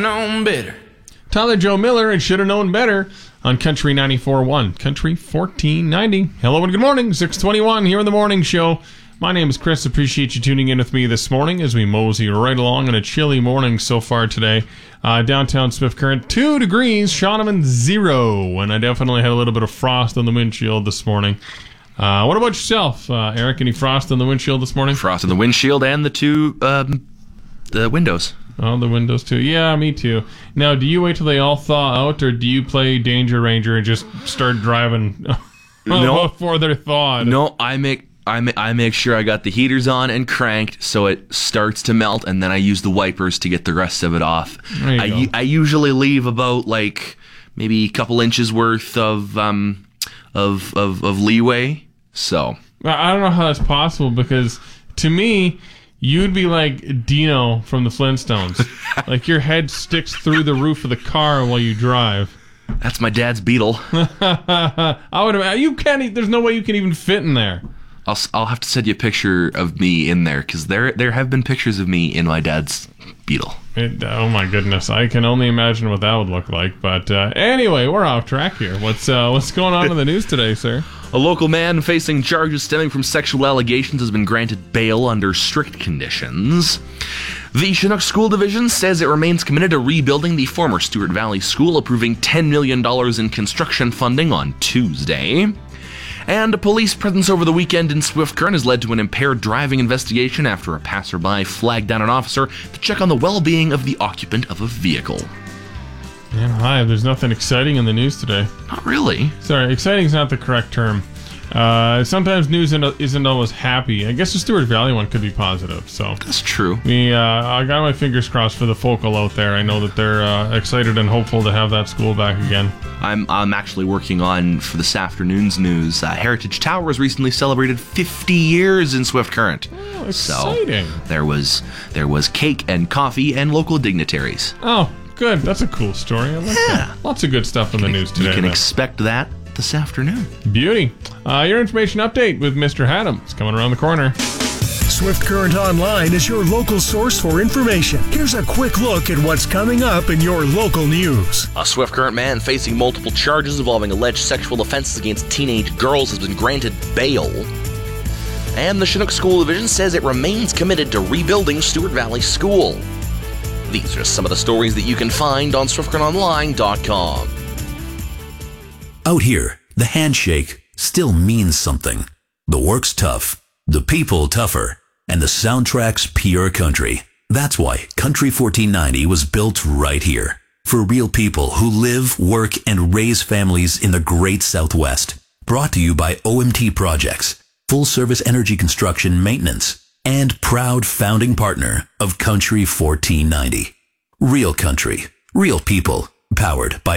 known better. Tyler Joe Miller and Should Have Known Better on Country 94.1, Country 1490. Hello and good morning, 621 here in the morning show. My name is Chris. Appreciate you tuning in with me this morning as we mosey right along on a chilly morning so far today. Downtown Swift Current, 2 degrees, Shaunavon 0, and I definitely had a little bit of frost on the windshield this morning. What about yourself, Eric? Any frost on the windshield this morning? Frost on the windshield and the windows. Oh, the windows too. Yeah, me too. Now, do you wait till they all thaw out, or do you play Danger Ranger and just start driving before they're thawed? No, I make sure I got the heaters on and cranked so it starts to melt, and then I use the wipers to get the rest of it off. I usually leave about maybe a couple inches worth of leeway. So I don't know how that's possible, because to me, you'd be like Dino from the Flintstones. Like your head sticks through the roof of the car while you drive. That's my dad's Beetle. I would imagine you can't. There's no way you can even fit in there. I'll have to send you a picture of me in there, because there have been pictures of me in my dad's Beetle. Oh my goodness, I can only imagine what that would look like. But anyway, we're off track here. What's going on in the news today, sir? A local man facing charges stemming from sexual allegations has been granted bail under strict conditions. The Chinook School Division says it remains committed to rebuilding the former Stewart Valley School, approving $10 million in construction funding on Tuesday. And a police presence over the weekend in Swift Current has led to an impaired driving investigation after a passerby flagged down an officer to check on the well-being of the occupant of a vehicle. Man, hi, there's nothing exciting in the news today. Not really. Sorry, exciting is not the correct term. Sometimes news isn't always happy. I guess the Stewart Valley one could be positive. So that's true. I got my fingers crossed for the Focal out there. I know that they're excited and hopeful to have that school back again. I'm actually working on, for this afternoon's news, Heritage Towers recently celebrated 50 years in Swift Current. Oh, exciting. So there was cake and coffee and local dignitaries. Oh, good. That's a cool story. I like that. Lots of good stuff in the news today. You can expect that this afternoon. Beauty. Your information update with Mr. Haddam is coming around the corner. Swift Current Online is your local source for information. Here's a quick look at what's coming up in your local news. A Swift Current man facing multiple charges involving alleged sexual offenses against teenage girls has been granted bail. And the Chinook School Division says it remains committed to rebuilding Stewart Valley School. These are some of the stories that you can find on SwiftCurrentOnline.com. Out here, the handshake still means something. The work's tough, the people tougher, and the soundtrack's pure country. That's why Country 1490 was built right here. For real people who live, work, and raise families in the great Southwest. Brought to you by OMT Projects, full-service energy construction maintenance, and proud founding partner of Country 1490. Real country, real people, powered by